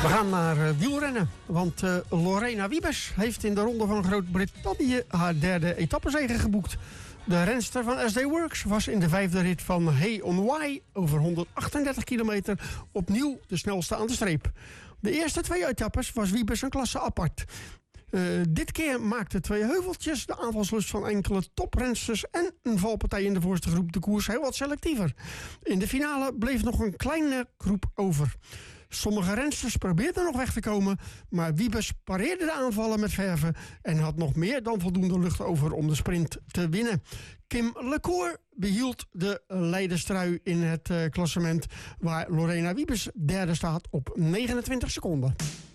We gaan naar wielrennen, want Lorena Wiebes heeft in de Ronde van Groot-Brittannië haar derde etappezege geboekt. De renster van SD Works was in de vijfde rit van Hey on Wye over 138 kilometer opnieuw de snelste aan de streep. De eerste twee etappes was Wiebes een klasse apart. Dit keer maakten twee heuveltjes, de aanvalslust van enkele toprensters en een valpartij in de voorste groep de koers heel wat selectiever. In de finale bleef nog een kleine groep over. Sommige rensters probeerden nog weg te komen, maar Wiebes pareerde de aanvallen met verve en had nog meer dan voldoende lucht over om de sprint te winnen. Kim Lecour behield de leiderstrui in het klassement, waar Lorena Wiebes derde staat op 29 seconden.